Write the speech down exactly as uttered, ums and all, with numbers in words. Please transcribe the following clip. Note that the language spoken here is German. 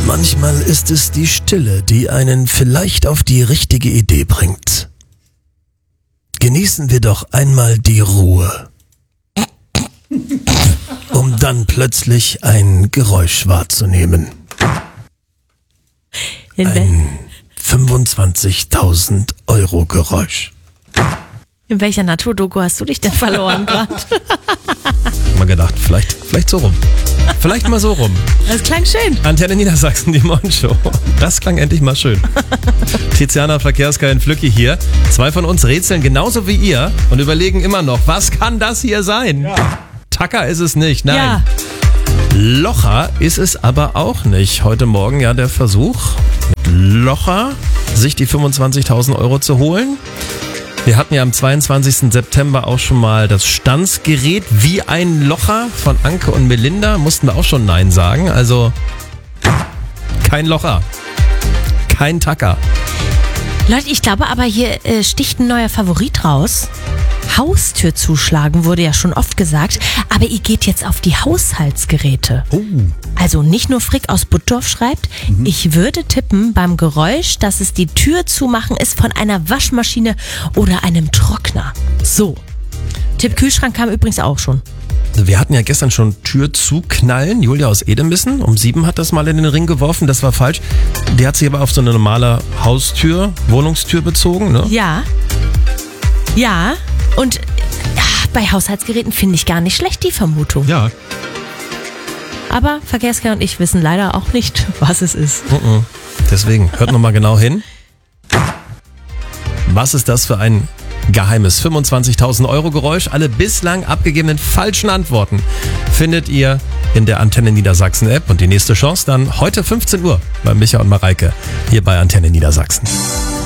Manchmal ist es die Stille, die einen vielleicht auf die richtige Idee bringt. Genießen wir doch einmal die Ruhe, um dann plötzlich ein Geräusch wahrzunehmen. Ein fünfundzwanzigtausend Euro Geräusch. In welcher Naturdoku hast du dich denn verloren gerade? Mal gedacht, vielleicht, vielleicht so rum. Vielleicht mal so rum. Das klang schön. Antenne Niedersachsen, die Morgenshow. Das klang endlich mal schön. Tiziana Verkehrskein Flücki hier. Zwei von uns rätseln genauso wie ihr und überlegen immer noch, was kann das hier sein? Ja. Tacker ist es nicht, nein. Ja. Locher ist es aber auch nicht. Heute Morgen ja der Versuch, mit Locher sich die fünfundzwanzigtausend Euro zu holen. Wir hatten ja am zweiundzwanzigsten September auch schon mal das Stanzgerät Wie ein Locher von Anke und Melinda. Mussten wir auch schon Nein sagen. Also kein Locher, kein Tacker. Leute, ich glaube aber hier äh, sticht ein neuer Favorit raus. Haustür zuschlagen wurde ja schon oft gesagt, aber ihr geht jetzt auf die Haushaltsgeräte. Oh. Also nicht nur Frick aus Buttdorf schreibt, mhm. ich würde tippen beim Geräusch, dass es die Tür zumachen ist von einer Waschmaschine oder einem Trockner. So. Tipp Kühlschrank kam übrigens auch schon. Wir hatten ja gestern schon Tür zuknallen. Julia aus Edemissen um sieben hat das mal in den Ring geworfen. Das war falsch. Die hat sich aber auf so eine normale Haustür, Wohnungstür bezogen, ne? Ja. Ja. Und ja, bei Haushaltsgeräten finde ich gar nicht schlecht die Vermutung. Ja. Aber Verkehrskein und ich wissen leider auch nicht, was es ist. Uh-uh. Deswegen, hört nochmal genau hin. Was ist das für ein geheimes fünfundzwanzigtausend Euro Geräusch? Alle bislang abgegebenen falschen Antworten findet ihr in der Antenne Niedersachsen App. Und die nächste Chance dann heute fünfzehn Uhr bei Micha und Mareike hier bei Antenne Niedersachsen.